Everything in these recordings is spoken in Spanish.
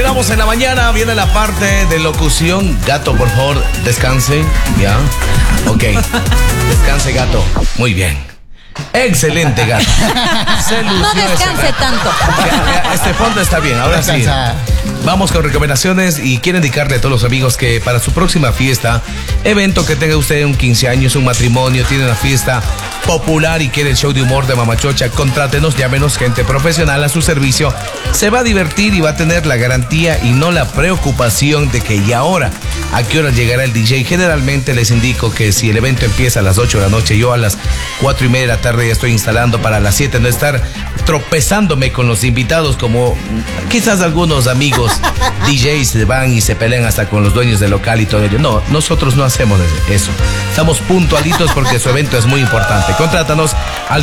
Estamos en la mañana, viene la parte de locución. Gato, por favor, descanse. ¿Ya? Ok. Descanse, gato. Muy bien. Excelente, gato. No descanse tanto. Ya, este fondo está bien, ahora sí. Vamos con recomendaciones y quiero indicarle a todos los amigos que para su próxima fiesta, evento que tenga usted un 15 años, un matrimonio, tiene una fiesta popular y quiere el show de humor de Mamachocha, contrátenos, llámenos, gente profesional a su servicio. Se va a divertir y va a tener la garantía y no la preocupación de que y ahora, ¿a qué hora llegará el DJ? Generalmente les indico que si el evento empieza a las 8 de la noche, yo a las 4:30 de la tarde ya estoy instalando para las 7, no estar tropezándome con los invitados como quizás algunos amigos DJs se van y se pelean hasta con los dueños del local y todo ello. No, nosotros no hacemos eso. Estamos puntualitos porque su evento es muy importante. Contrátanos al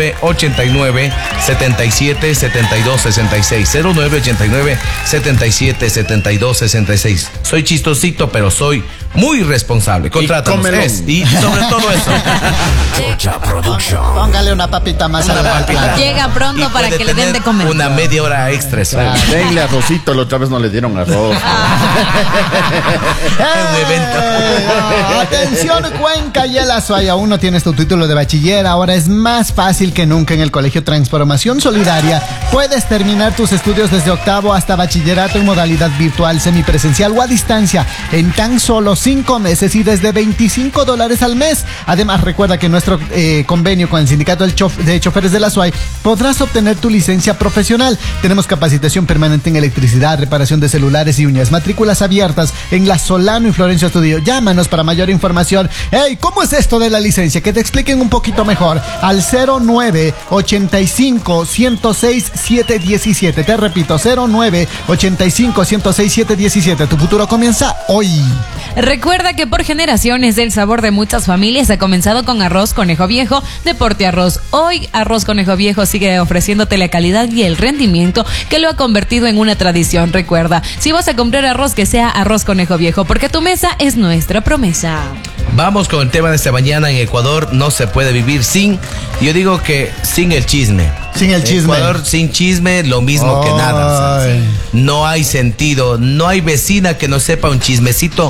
0989-77-7266. 0989-77-7266. Soy chistosito, pero soy muy responsable. Contrátanos. Y sobre todo eso. Póngale una papita más a la papita. Llega pronto para que le den de comer. Una media hora extra. Denle arrocito, la otra vez no le dieron arroz. Un evento. Atención, Cuenca y el Azuay. Aún no tienes tu título de bachiller. Ahora es más fácil que nunca en el Colegio Transformación Solidaria. Puedes terminar tus estudios desde octavo hasta bachillerato en modalidad virtual, semipresencial o a distancia en tan solo 5 meses y desde $25 al mes. Además, recuerda que nuestro convenio con el Sindicato de Choferes de la Azuay podrás obtener tu licencia profesional. Tenemos capacitación permanente en electricidad, reparación de celulares y uñas. Matrículas abiertas en La Solano y Florencio Estudio. Llámanos para mayor información. Hey, ¿cómo es esto de la licencia? Que te expliquen un poquito mejor. Al 09-85-106-717. Te repito, 09-85-106-717. Tu futuro comienza hoy. Recuerda que por generaciones el sabor de muchas familias ha comenzado con Arroz Conejo Viejo de Porte Arroz. Hoy Arroz Conejo Viejo sigue ofreciéndote la calidad y el rendimiento que lo ha convertido en una tradición. Recuerda, si vas a comprar arroz, que sea Arroz Conejo Viejo, porque tu mesa es nuestra promesa. Vamos con el tema de esta mañana. En Ecuador no se puede vivir sin, yo digo que sin el chisme. Sin el chisme. Ecuador sin chisme, lo mismo que nada. No hay sentido. No hay vecina que no sepa un chismecito